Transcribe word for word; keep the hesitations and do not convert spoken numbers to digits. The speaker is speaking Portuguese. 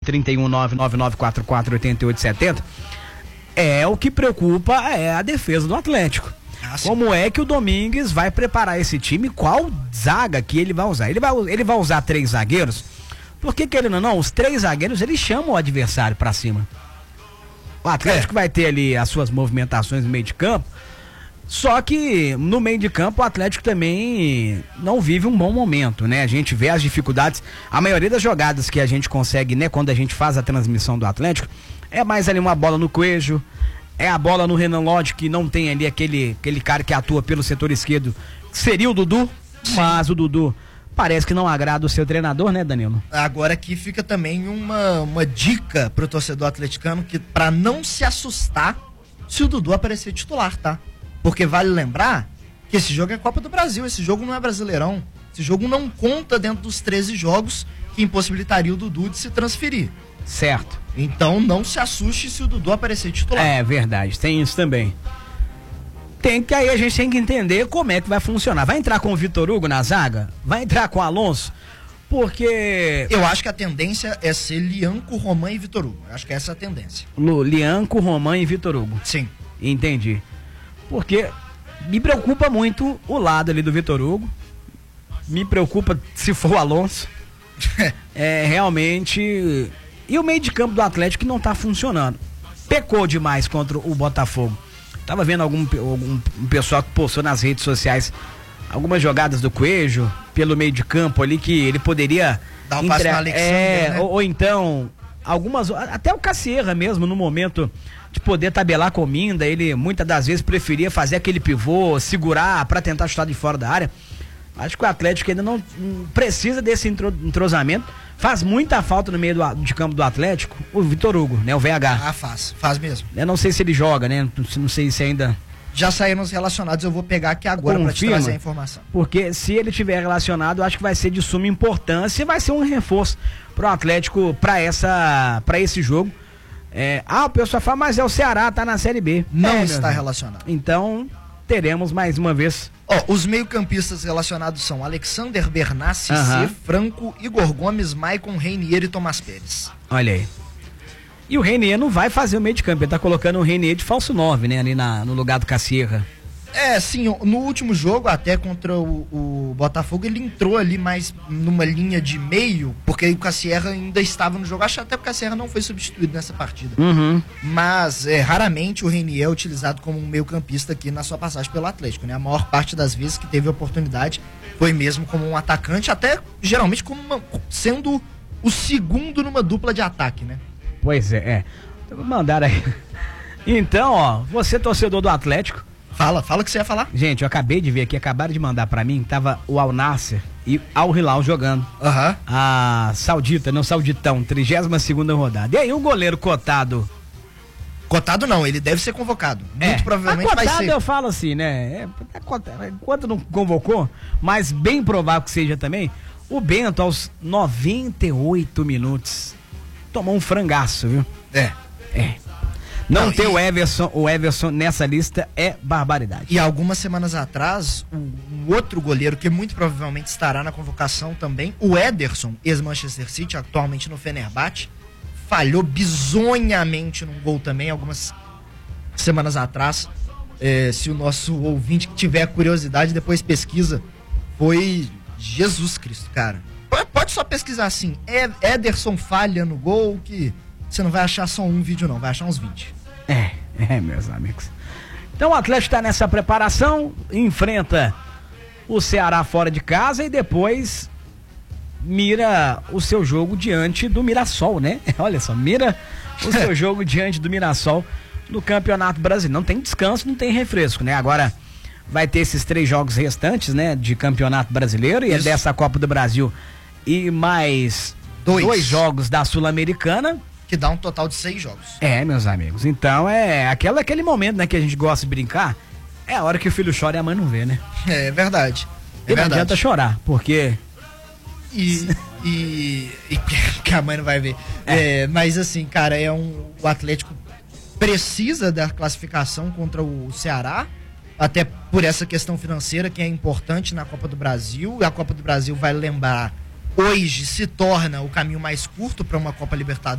trinta e um, nove nove nove quatro quatro oito oito sete zero, é o que preocupa é a defesa do Atlético. Ah, como é que o Domingues vai preparar esse time? Qual zaga que ele vai usar? Ele vai, ele vai usar três zagueiros? Porque, querendo ou não, os três zagueiros, eles chamam o adversário pra cima. O Atlético é. vai ter ali as suas movimentações no meio de campo, só que no meio de campo o Atlético também não vive um bom momento, né? A gente vê as dificuldades, a maioria das jogadas que a gente consegue, né, quando a gente faz a transmissão do Atlético, é mais ali uma bola no Coelho, é a bola no Renan Lodge, que não tem ali aquele, aquele cara que atua pelo setor esquerdo, que seria o Dudu, Sim. mas o Dudu parece que não agrada o seu treinador, né, Danilo? Agora aqui fica também uma, uma dica pro torcedor atleticano, que para não se assustar se o Dudu aparecer titular, tá? Porque vale lembrar que esse jogo é Copa do Brasil, esse jogo não é Brasileirão. Esse jogo não conta dentro dos treze jogos que impossibilitaria o Dudu de se transferir. Certo. Então não se assuste se o Dudu aparecer titular. É verdade, tem isso também. Tem que aí a gente tem que entender como é que vai funcionar. Vai entrar com o Vitor Hugo na zaga? Vai entrar com o Alonso? Porque... eu acho que a tendência é ser Lianco, Roman e Vitor Hugo. Eu acho que essa é a tendência. No Lianco, Roman e Vitor Hugo. Sim. Entendi. Porque me preocupa muito o lado ali do Vitor Hugo. Me preocupa se for o Alonso. É, realmente... e o meio de campo do Atlético que não tá funcionando. Pecou demais contra o Botafogo. Tava vendo algum, algum um pessoal que postou nas redes sociais algumas jogadas do Coelho pelo meio de campo ali que ele poderia dar um passe no Alexandre, é, né? ou, ou então algumas, até o Cassierra mesmo no momento de poder tabelar com o Minda, ele muitas das vezes preferia fazer aquele pivô, segurar pra tentar chutar de fora da área. Acho que o Atlético ainda não precisa desse entrosamento. Faz muita falta no meio do, de campo do Atlético o Vitor Hugo, né? O V H. Ah, faz. Faz mesmo. Eu não sei se ele joga, né? Não sei se ainda... já saíram os relacionados, eu vou pegar aqui agora para te trazer a informação. Porque se ele tiver relacionado, eu acho que vai ser de suma importância e vai ser um reforço pro Atlético para essa, para esse jogo. É, ah, o pessoal fala, mas é o Ceará, tá na Série B. Não é, está relacionado. Então, teremos mais uma vez... Ó, os meio-campistas relacionados são Alexander Bernassi, Aham. C, Franco, Igor Gomes, Maicon, Reinier e Tomás Pérez. Olha aí. E o Reinier não vai fazer o meio de campo, ele tá colocando o Reinier de falso nove, né? Ali na, no lugar do Cassierra. É, sim, no último jogo, até contra o, o Botafogo, ele entrou ali mais numa linha de meio, porque o Cassierra ainda estava no jogo. Acho até que o Cassierra não foi substituído nessa partida. Uhum. Mas, é, raramente o Reinier é utilizado como um meio-campista aqui na sua passagem pelo Atlético, né? A maior parte das vezes que teve oportunidade foi mesmo como um atacante, até geralmente como uma, sendo o segundo numa dupla de ataque, né? Pois é, é. Então, mandaram aí. Então, ó, você torcedor do Atlético. Fala, fala o que você ia falar. Gente, eu acabei de ver aqui, acabaram de mandar pra mim, tava o Al Nassr e Al Hilal jogando. Aham. Uhum. A Saudita, não Sauditão, trigésima segunda rodada. E aí o goleiro cotado. Cotado não, ele deve ser convocado. É. Muito provavelmente vai ser. Cotado eu falo assim, né? É, é cotado, enquanto não convocou, mas bem provável que seja também, o Bento aos noventa e oito minutos tomou um frangaço, viu? É. É. Não, não ter e... o Everson, o Everson nessa lista é barbaridade. E algumas semanas atrás, um outro goleiro que muito provavelmente estará na convocação também, o Ederson, ex-Manchester City, atualmente no Fenerbahçe, falhou bizonhamente num gol também, algumas semanas atrás. É, se o nosso ouvinte que tiver curiosidade, depois pesquisa. Foi Jesus Cristo, cara. Pode só pesquisar assim, Ederson falha no gol, que você não vai achar só um vídeo não, vai achar uns vinte. É, é, meus amigos. Então o Atlético está nessa preparação, enfrenta o Ceará fora de casa e depois mira o seu jogo diante do Mirassol, né? Olha só, mira o seu jogo diante do Mirassol no Campeonato Brasileiro. Não tem descanso, não tem refresco, né? Agora vai ter esses três jogos restantes, né? De Campeonato Brasileiro e é dessa Copa do Brasil e mais dois, dois jogos da Sul-Americana. Que dá um total de seis jogos. É, meus amigos. Então é aquela, aquele momento, né, que a gente gosta de brincar. É a hora que o filho chora e a mãe não vê, né? É verdade. É e verdade. não adianta chorar, porque... E, e, e que a mãe não vai ver. É. É, mas assim, cara, é um, o Atlético precisa da classificação contra o Ceará, até por essa questão financeira que é importante na Copa do Brasil. E a Copa do Brasil, vai lembrar, hoje se torna o caminho mais curto para uma Copa Libertadores.